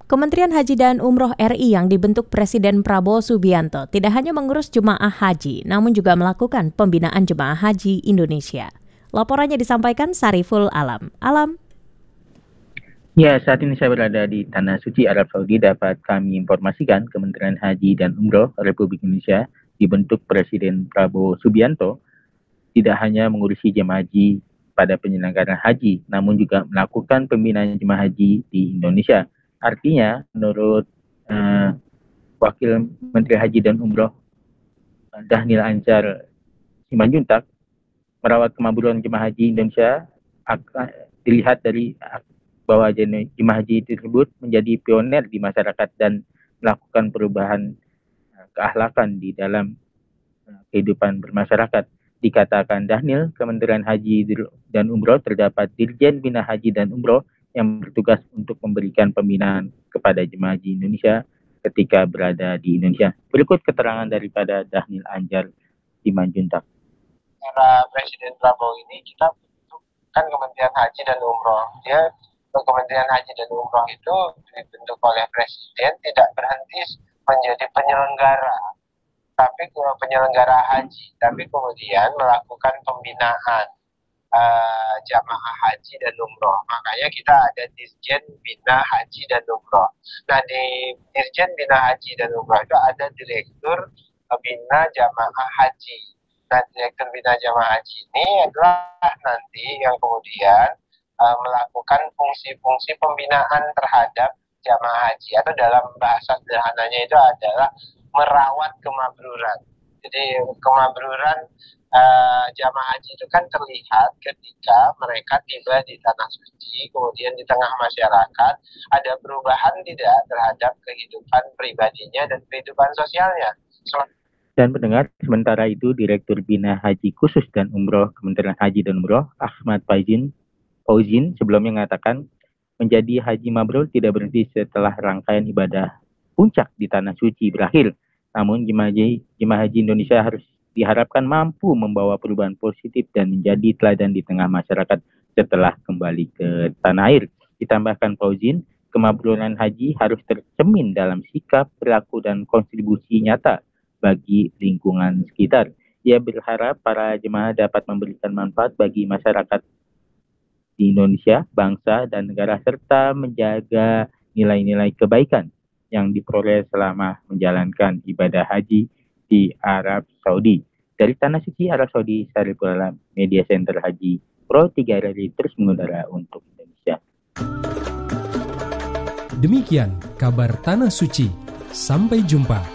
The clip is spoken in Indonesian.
Kementerian Haji dan Umroh RI yang dibentuk Presiden Prabowo Subianto tidak hanya mengurus jemaah haji, namun juga melakukan pembinaan jemaah haji Indonesia. Laporannya disampaikan Sariful Alam. Ya, saat ini saya berada di Tanah Suci Arab Saudi. Dapat kami informasikan Kementerian Haji dan Umroh Republik Indonesia dibentuk Presiden Prabowo Subianto tidak hanya mengurusi jemaah haji pada penyelenggaraan haji, namun juga melakukan pembinaan jemaah haji di Indonesia. Artinya, menurut Wakil Menteri Haji dan Umroh Dhanil Anzar Simanjuntak, merawat kemakburan jemaah haji Indonesia akan dilihat dari bahwa jemaah haji tersebut menjadi pioner di masyarakat dan melakukan perubahan keakhlakan di dalam kehidupan bermasyarakat. Dikatakan Dhanil, Kementerian Haji dan Umroh terdapat Dirjen Bina Haji dan Umroh yang bertugas untuk memberikan pembinaan kepada jemaah haji Indonesia ketika berada di Indonesia. Berikut keterangan daripada Dhanil Anzar Simanjuntak. Era Presiden Prabowo ini kita bentukkan Kementerian Haji dan Umroh. Kementerian Haji dan Umroh itu dibentuk oleh Presiden tidak berhenti menjadi penyelenggara, tapi penyelenggara haji, tapi kemudian melakukan pembinaan jamaah haji dan umroh. Makanya kita ada Dirjen Bina Haji dan Umroh. Nah, di Dirjen Bina Haji dan Umroh itu ada Direktur Bina Jamaah Haji. Nah, Direktur Bina Jamaah Haji ini adalah nanti yang kemudian melakukan fungsi-fungsi pembinaan terhadap jamaah haji, atau dalam bahasa sederhananya itu adalah merawat kemakburan. Jadi kemakburan jamaah haji itu kan terlihat ketika mereka tiba di Tanah Suci, kemudian di tengah masyarakat ada perubahan tidak terhadap kehidupan pribadinya dan kehidupan sosialnya. Dan pendengar, sementara itu Direktur Bina Haji Khusus dan Umroh Kementerian Haji dan Umroh Ahmad Fauzin sebelumnya mengatakan menjadi haji mabrur tidak berhenti setelah rangkaian ibadah puncak di Tanah Suci berakhir. Namun jemaah haji Indonesia harus diharapkan mampu membawa perubahan positif dan menjadi teladan di tengah masyarakat setelah kembali ke tanah air. Ditambahkan Fauzin, kemabruran haji harus tercermin dalam sikap, perilaku, dan kontribusi nyata bagi lingkungan sekitar. Ia berharap para jemaah dapat memberikan manfaat bagi masyarakat di Indonesia, bangsa, dan negara, serta menjaga nilai-nilai kebaikan yang diperoleh selama menjalankan ibadah haji di Arab Saudi. Dari Tanah Suci Arab Saudi, Sariful Alam, Media Center Haji Pro 3 RRI terus mengudara untuk Indonesia. Demikian kabar Tanah Suci. Sampai jumpa.